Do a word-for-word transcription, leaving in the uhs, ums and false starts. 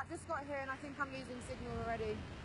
I've just got here and I think I'm losing signal already.